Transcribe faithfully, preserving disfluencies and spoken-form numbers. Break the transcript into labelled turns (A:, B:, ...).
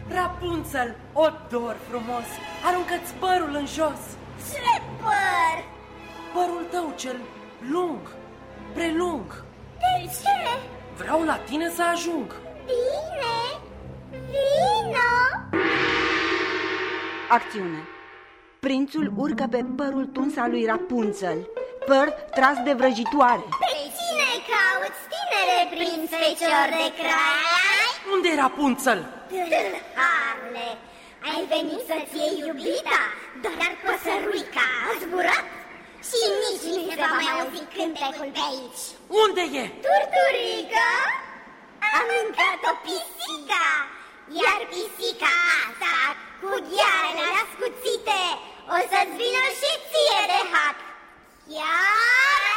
A: Rapunzel, o dor frumos, aruncă-ți părul în jos.
B: Ce păr?
A: Părul tău cel lung, prelung.
B: De ce?
A: Vreau la tine să ajung.
B: Bine, vino!
C: Acțiune. Prințul urcă pe părul tuns al lui Rapunzel, păr tras de vrăjitoare.
B: Pe cine cauți, tinere prinț fecior de crai?
A: Unde e Rapunzel?
B: Tâlharule, ai venit să-ți iei iubita, dar păsăruica a zburat și nici nu se va mai auzi cântecul pe aici.
A: Unde e?
B: Turturica a mâncat-o pisica, iar pisica asta cu ghearele ascuțite o să-ți vină și ție de hac. Chiar